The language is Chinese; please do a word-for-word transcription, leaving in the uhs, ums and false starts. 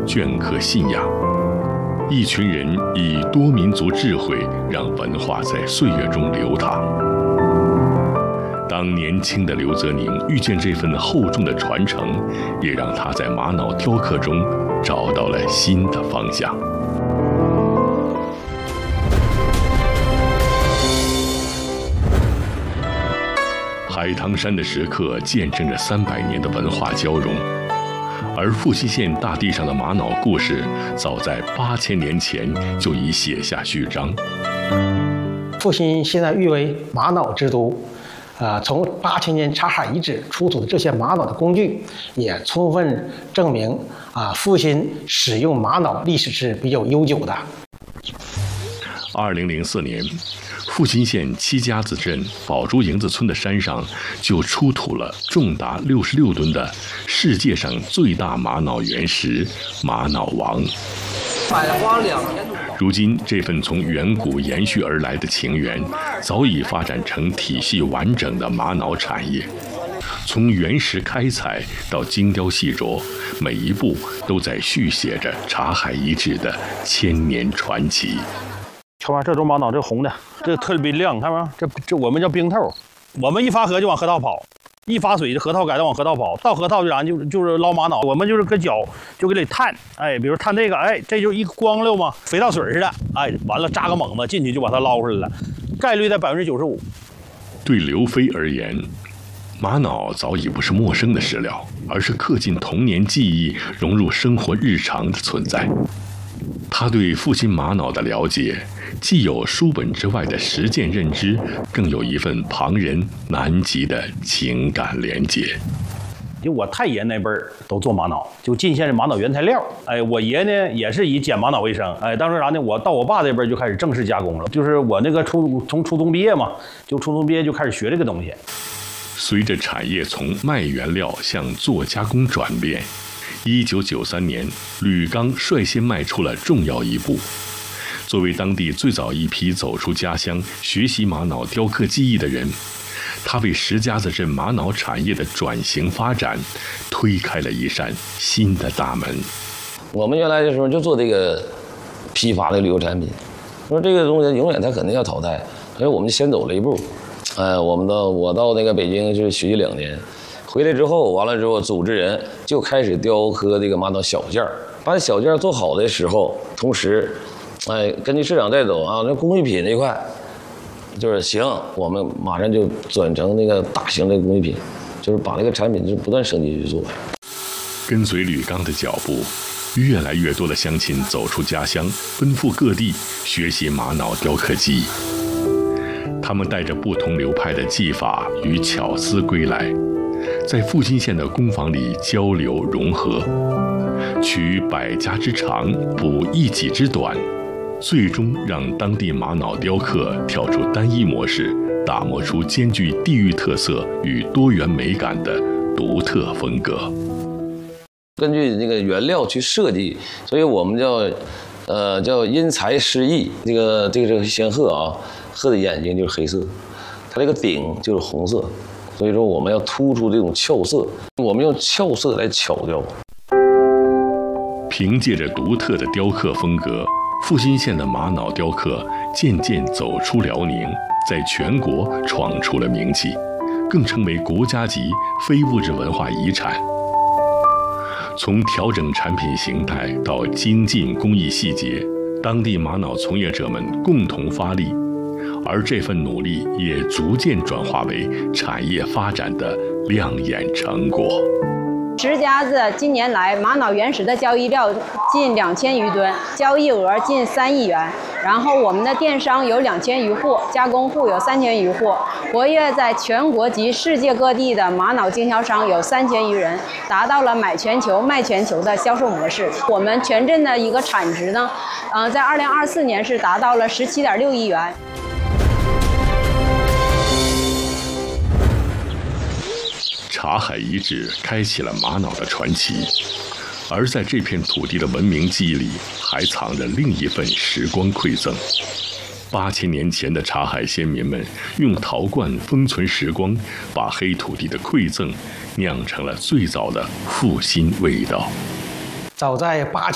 镌刻信仰。一群人以多民族智慧，让文化在岁月中流淌。当年轻的刘泽宁遇见这份厚重的传承，也让他在玛瑙雕刻中找到了新的方向。海棠山的石刻见证着三百年的文化交融，而富新县大地上的玛瑙故事，早在八千年前就已写下序章。 富新现在誉为玛瑙之都。呃，从八千年茶海遗址出土的这些玛瑙的工具，也充分证明啊，富新使用玛瑙历史是比较悠久的。 二零零四年，富新县七家子镇宝珠营子村的山上就出土了重达六十六吨的世界上最大玛瑙原石——玛瑙王。 采花两千多。 如今，这份从远古延续而来的情缘，早已发展成体系完整的玛瑙产业。从原石开采到精雕细琢，每一步都在续写着茶海遗址的千年传奇。 瞧吧，这种玛瑙，这红的，这特别亮，看没？这这我们叫冰透。我们一发河就往河道跑，一发水，这河道改道往河道跑，到河道就然就就是捞玛瑙。我们就是跟脚就给你探，哎，比如探这个，哎，这就一光溜嘛，肥皂水似的，哎，完了扎个猛子进去就把它捞出来了，概率在百分之九十五。 对刘飞而言，玛瑙早已不是陌生的石料，而是刻进童年记忆、融入生活日常的存在。他对富新玛瑙的了解，既有书本之外的实践认知，更有一份旁人难及的情感连结。 就我太爷那辈儿都做玛瑙，就进献的玛瑙原材料。哎，我爷呢也是以捡玛瑙为生。哎，当时啥呢？我到我爸这边就开始正式加工了。就是我那个初从初中毕业嘛，就初中毕业就开始学这个东西。 随着产业从卖原料向做加工转变，一九九三年，吕刚率先迈出了重要一步。作为当地最早一批走出家乡学习玛瑙雕刻技艺的人，他为石家子镇玛瑙产业的转型发展推开了一扇新的大门。 我们原来的时候就做这个批发的旅游产品，说这个东西永远它肯定要淘汰，所以我们就先走了一步。呃，我们到我到那个北京是学习两年，回来之后完了之后，组织人就开始雕刻这个玛瑙小件儿。把小件儿做好的时候，同时，哎，根据市场带走啊，那工艺品这一块。就是行，我们马上就转成那个大型的工艺品，就是把这个产品就不断升级去做。 跟随吕刚的脚步，越来越多的乡亲走出家乡，奔赴各地学习玛瑙雕刻技艺。他们带着不同流派的技法与巧思归来，在富新县的工坊里交流融合，取百家之长，补一己之短。最终让当地玛瑙雕刻跳出单一模式，打磨出兼具地域特色与多元美感的独特风格。 根据那个原料去设计，所以我们叫，呃，叫因材施艺。这个这个这个仙鹤啊，鹤的眼睛就是黑色，它这个顶就是红色，所以说我们要突出这种俏色，我们用俏色来巧雕。 凭借着独特的雕刻风格，富新县的玛瑙雕刻渐渐走出辽宁，在全国闯出了名气，更成为国家级非物质文化遗产。从调整产品形态到精进工艺细节，当地玛瑙从业者们共同发力，而这份努力也逐渐转化为产业发展的亮眼成果。 石家子今年来玛瑙原石的交易量近两千余吨，交易额近三亿元。然后我们的电商有两千余户，加工户有三千余户，活跃在全国及世界各地的玛瑙经销商有三千余人，达到了买全球卖全球的销售模式。我们全镇的一个产值呢，呃，在二零二四年是达到了十七点六亿元。 茶海遗址开启了玛瑙的传奇，而在这片土地的文明记忆里，还藏着另一份时光馈赠。八千年前的茶海先民们用陶罐封存时光，把黑土地的馈赠酿成了最早的富新味道。 早在八千